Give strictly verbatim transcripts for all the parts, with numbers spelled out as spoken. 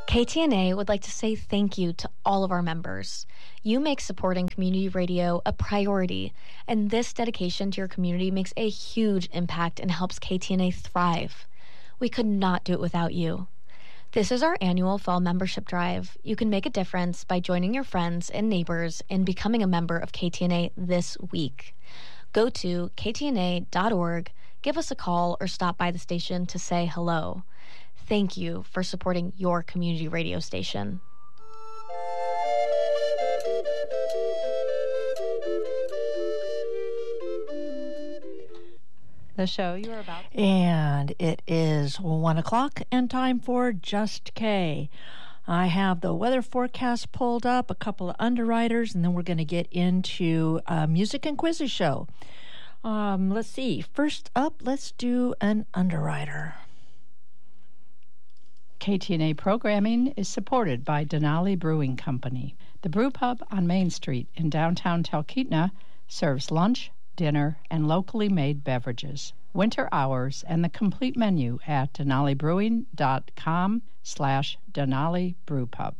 K T N A would like to say thank you to all of our members. You make supporting community radio a priority, and this dedication to your community makes a huge impact and helps K T N A thrive. We could not do it without you. This is our annual fall membership drive. You can make a difference by joining your friends and neighbors and becoming a member of K T N A this week. Go to K T N A dot org, give us a call, or stop by the station to say hello. Thank you for supporting your community radio station. The show you are about to... And it is one o'clock and time for Just K. I have the weather forecast pulled up, a couple of underwriters, and then we're going to get into a music and quizzes show. Um, let's see. First up, let's do an underwriter. K T N A programming is supported by Denali Brewing Company. The Brew Pub on Main Street in downtown Talkeetna serves lunch, dinner, and locally made beverages. Winter hours and the complete menu at denalibrewing.com slash Denali Brew Pub.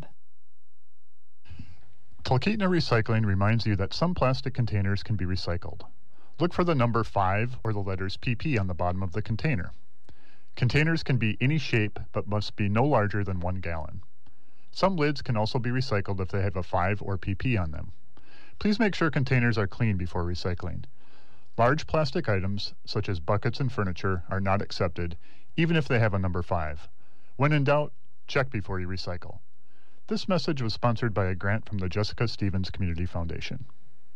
Talkeetna Recycling reminds you that some plastic containers can be recycled. Look for the number five or the letters P P on the bottom of the container. Containers can be any shape but must be no larger than one gallon. Some lids can also be recycled if they have a five or P P on them. Please make sure containers are clean before recycling. Large plastic items, such as buckets and furniture, are not accepted, even if they have a number five. When in doubt, check before you recycle. This message was sponsored by a grant from the Jessica Stevens Community Foundation.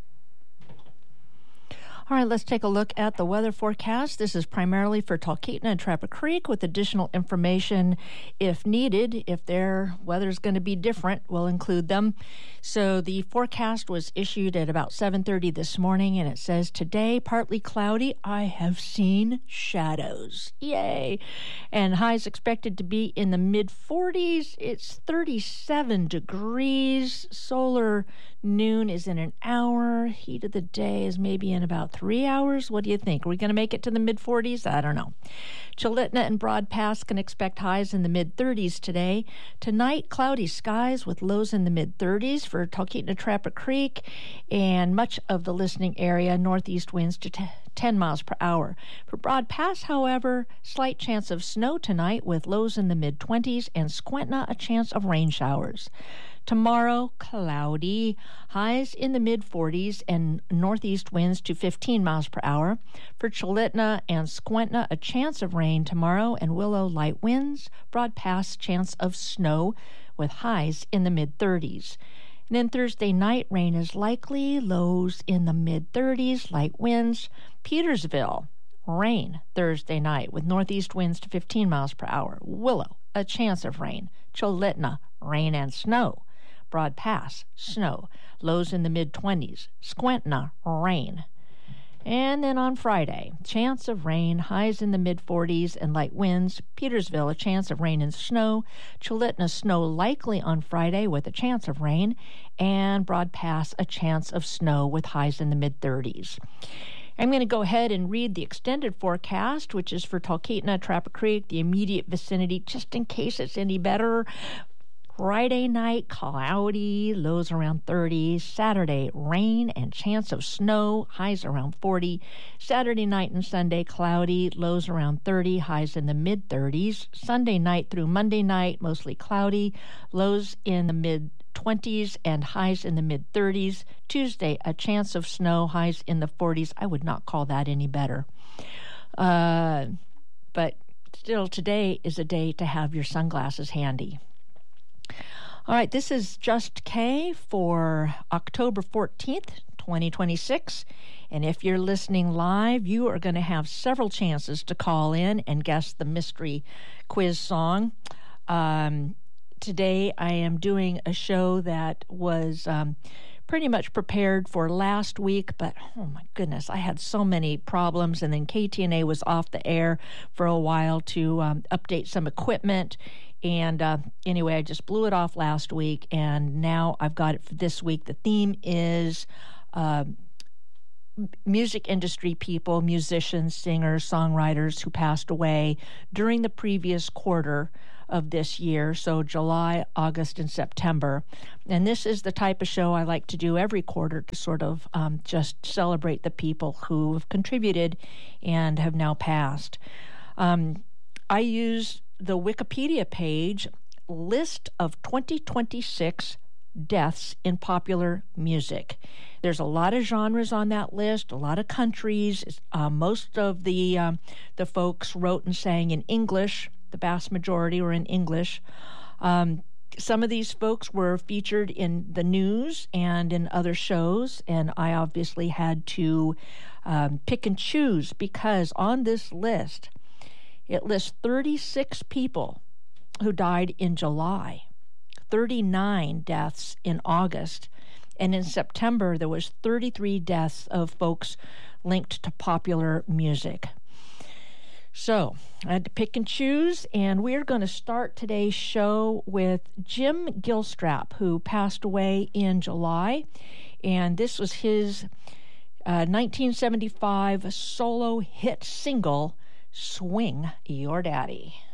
All right, let's take a look at the weather forecast. This is primarily for Talkeetna and Trapper Creek with additional information if needed. If their weather is going to be different, we'll include them. So the forecast was issued at about seven thirty this morning, and it says, today, partly cloudy. I have seen shadows. Yay. And highs expected to be in the mid forties. It's thirty-seven degrees. Solar noon is in an hour. Heat of the day is maybe in about three hours. What do you think? Are we going to make it to the mid forties? I don't know. Chulitna and Broad Pass can expect highs in the mid thirties today. Tonight, cloudy skies with lows in the mid thirties for Talkeetna Trapper Creek and much of the listening area, northeast winds to t- ten miles per hour. For Broad Pass, however, slight chance of snow tonight with lows in the mid twenties and Squentna a chance of rain showers. Tomorrow, cloudy, highs in the mid forties and northeast winds to fifteen miles per hour. For Chulitna and Squentna, a chance of rain tomorrow and Willow light winds. Broad Pass, chance of snow with highs in the mid thirties. And then Thursday night, rain is likely, lows in the mid thirties, light winds. Petersville, rain Thursday night with northeast winds to fifteen miles per hour. Willow, a chance of rain. Chulitna, rain and snow. Broad Pass, snow. Lows in the mid twenties. Squentna, rain. And then on Friday, chance of rain, highs in the mid forties and light winds. Petersville, a chance of rain and snow. Chulitna, snow likely on Friday with a chance of rain. And Broad Pass, a chance of snow with highs in the mid thirties. I'm going to go ahead and read the extended forecast, which is for Talkeetna, Trapper Creek, the immediate vicinity, just in case it's any better. Friday night, cloudy, lows around thirty. Saturday, rain and chance of snow, highs around forty. Saturday night and Sunday, cloudy, lows around thirty, highs in the mid thirties. Sunday night through Monday night, mostly cloudy, lows in the mid twenties and highs in the mid thirties. Tuesday, a chance of snow, highs in the forties. I would not call that any better. Uh, but still, today is a day to have your sunglasses handy. All right, this is Just K for October fourteenth, twenty twenty-six. And if you're listening live, you are going to have several chances to call in and guess the mystery quiz song. Um, today I am doing a show that was um, pretty much prepared for last week, but oh my goodness, I had so many problems, and then K T N A was off the air for a while to um, update some equipment. And uh, anyway, I just blew it off last week, and now I've got it for this week. The theme is uh, music industry people, musicians, singers, songwriters who passed away during the previous quarter of this year, so July, August, and September. And this is the type of show I like to do every quarter to sort of um, just celebrate the people who have contributed and have now passed. Um, I use the Wikipedia page list of twenty twenty-six deaths in popular music. There's a lot of genres on that list, a lot of countries. Uh, most of the um, the folks wrote and sang in English. The vast majority were in English. Um, some of these folks were featured in the news and in other shows, and I obviously had to um, pick and choose because on this list, it lists thirty-six people who died in July, thirty-nine deaths in August, and in September there was thirty-three deaths of folks linked to popular music. So I had to pick and choose, and we're going to start today's show with Jim Gilstrap, who passed away in July, and this was his uh, nineteen seventy-five solo hit single, Swing Your Daddy.